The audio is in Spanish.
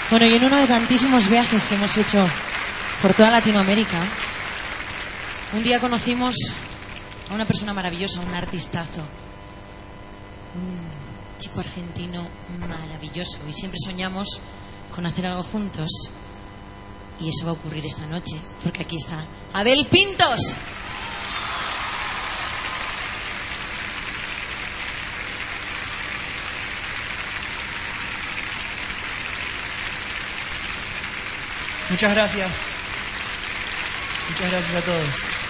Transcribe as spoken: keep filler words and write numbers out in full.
Bueno, y en uno de tantísimos viajes que hemos hecho por toda Latinoamérica, un día conocimos a una persona maravillosa, un artistazo, un chico argentino maravilloso, y siempre soñamos con hacer algo juntos, y eso va a ocurrir esta noche, porque aquí está Abel Pintos. Muchas gracias. Muchas gracias a todos.